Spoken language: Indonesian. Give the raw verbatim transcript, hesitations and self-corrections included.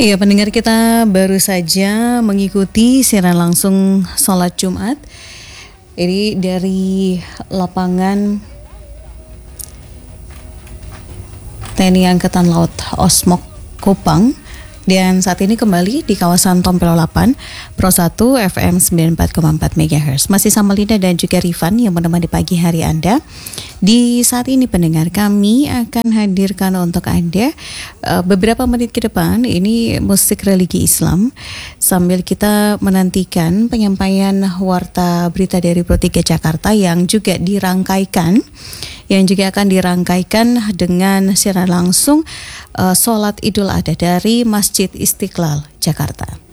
Iya, pendengar kita baru saja mengikuti siaran langsung sholat Jumat. Ini dari lapangan T N I Angkatan Laut Osmok Kupang. Dan saat ini kembali di kawasan Tompel delapan Pro satu F M sembilan puluh empat koma empat megahertz. Masih sama Linda dan juga Rifan yang menemani pagi hari Anda. Di saat ini pendengar, kami akan hadirkan untuk Anda uh, beberapa menit ke depan ini musik religi Islam, sambil kita menantikan penyampaian warta berita dari Pro tiga Jakarta yang juga dirangkaikan yang juga akan dirangkaikan dengan siaran langsung uh, sholat Idul Adha dari Masjid Istiqlal Jakarta.